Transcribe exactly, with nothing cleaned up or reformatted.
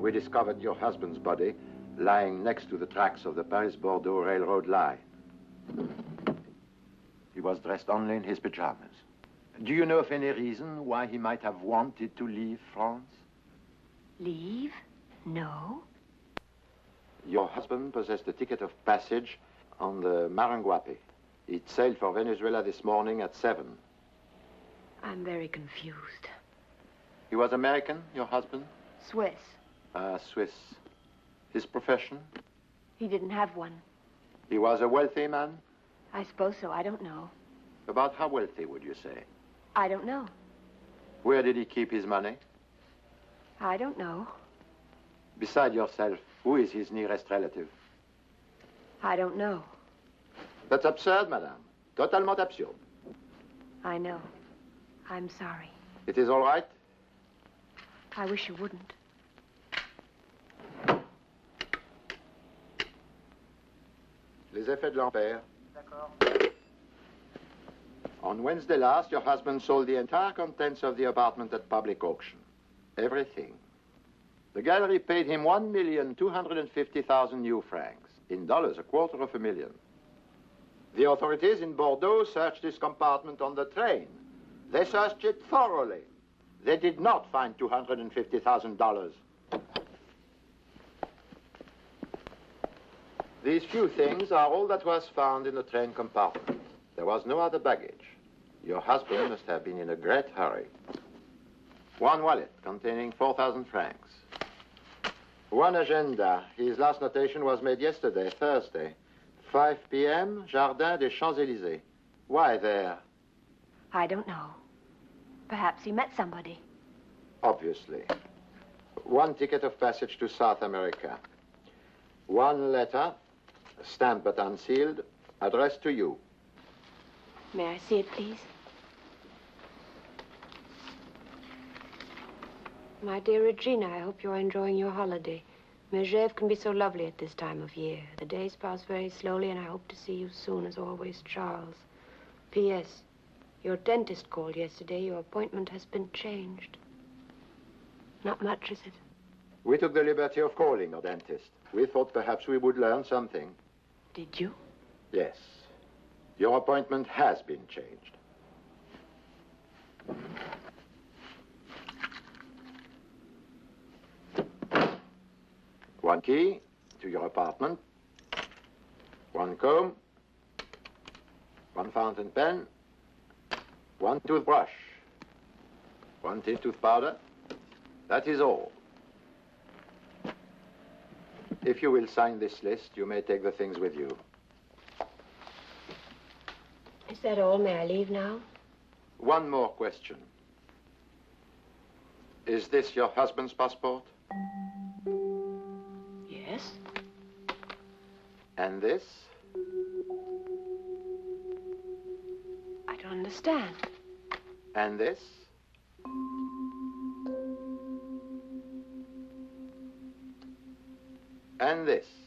we discovered your husband's body lying next to the tracks of the Paris-Bordeaux railroad line. He was dressed only in his pajamas. Do you know of any reason why he might have wanted to leave France? Leave? No. Your husband possessed a ticket of passage on the Maranguape. It sailed for Venezuela this morning at seven. I'm very confused. He was American, your husband? Swiss. Ah, uh, Swiss. His profession? He didn't have one. He was a wealthy man? I suppose so. I don't know. About how wealthy, would you say? I don't know. Where did he keep his money? I don't know. Beside yourself, who is his nearest relative? I don't know. That's absurd, madame. Totalement absurde. I know. I'm sorry. It is all right? I wish you wouldn't. Les effets de l'ampère. D'accord. On Wednesday last, your husband sold the entire contents of the apartment at public auction. Everything. The gallery paid him one million two hundred fifty thousand new francs. In dollars, a quarter of a million. The authorities in Bordeaux searched this compartment on the train. They searched it thoroughly. They did not find two hundred fifty thousand dollars. These few things are all that was found in the train compartment. There was no other baggage. Your husband must have been in a great hurry. One wallet containing four thousand francs. One agenda. His last notation was made yesterday, Thursday. five p m, Jardin des Champs-Élysées. Why there? I don't know. Perhaps he met somebody. Obviously. One ticket of passage to South America. One letter, stamped but unsealed, addressed to you. May I see it, please? My dear Regina, I hope you're enjoying your holiday. Megève can be so lovely at this time of year. The days pass very slowly, and I hope to see you soon, as always, Charles. P S Your dentist called yesterday. Your appointment has been changed. Not much, is it? We took the liberty of calling a dentist. We thought perhaps we would learn something. Did you? Yes. Your appointment has been changed. One key to your apartment. One comb. One fountain pen. One toothbrush. One tin tooth powder. That is all. If you will sign this list, you may take the things with you. Is that all? May I leave now? One more question. Is this your husband's passport? Yes. And this? I don't understand. And this? And this?